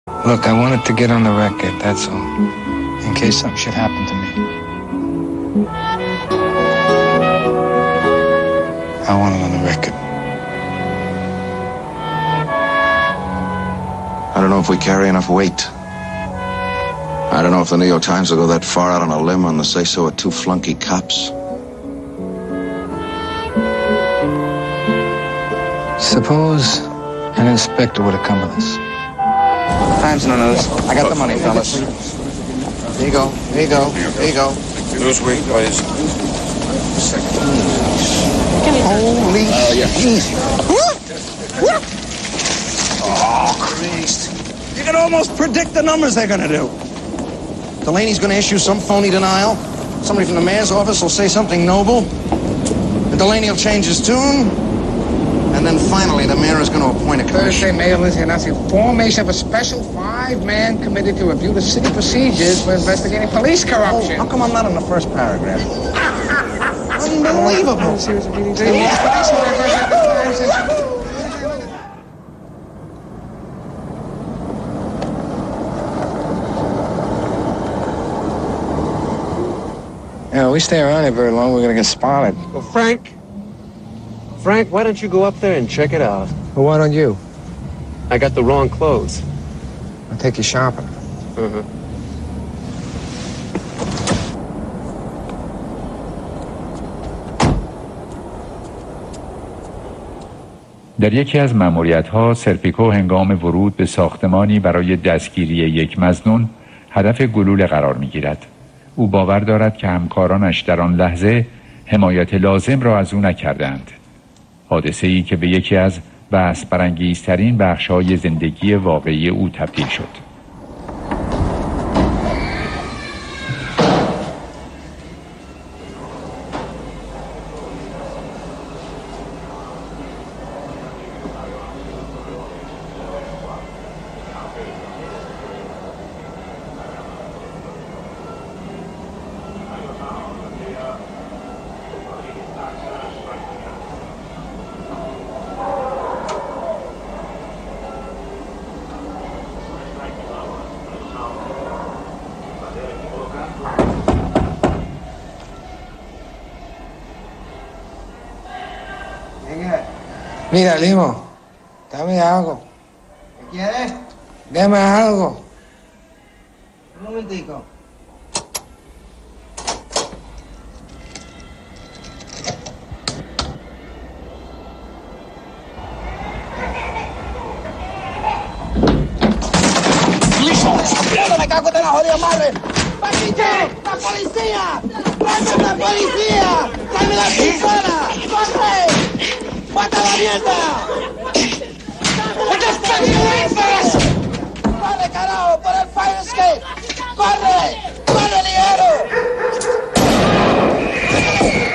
Look, I wanted to get on the record, that's all. In case something should happen to me. I want it on the record. I don't know if we carry enough weight. I don't know if the New York Times will go that far out on a limb on the say-so of two flunky cops. Suppose an inspector would have come with us. Times none of this. I got the money, fellas. Here you go. Here you go. Here you go. Lose weight, please. Holy Easy. Oh, Christ. You can almost predict the numbers they're going to do. Delaney's going to issue some phony denial. Somebody from the mayor's office will say something noble. And Delaney will change his tune. And then finally, the mayor is going to appoint a commission. Thursday, Mayor Lindsay announced the formation of a special 5-man committee to review the city procedures for investigating police corruption. Oh, how come I'm not in the first paragraph? Unbelievable. Series of meetings. Yeah. We stay around here very long, we're gonna get spotted. Well, Frank, why don't you go up there and check it out? Well, why don't you? I got the wrong clothes. I'll take you shopping. در یکی از مأموریت‌ها سرپیکو هنگام ورود به ساختمانی برای دستگیری یک مظنون هدف گلوله قرار می‌گیرد. او باور دارد که همکارانش در آن لحظه حمایت لازم را از او نکردند. حادثه‌ای که به یکی از بحث برانگیزترین بخش‌های زندگی واقعی او تبدیل شد. Mira, Limo, dame algo. ¿Qué quieres? Dame algo. Un momentico. ¡Listo! ¡Me cago en la jodida madre! ¡Paquito! ¡La policía! ¡Tráeme la policía! ¡Tráeme la pistola! ¡Corre! ¡Mata la mierda! ¡Vale, carajo! ¡Por el país!